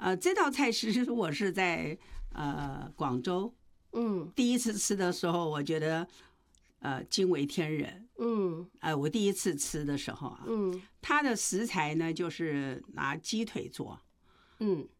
这道菜其实我是在广州，第一次吃的时候，我觉得惊为天人，我第一次吃的时候啊，它的食材呢就是拿鸡腿做，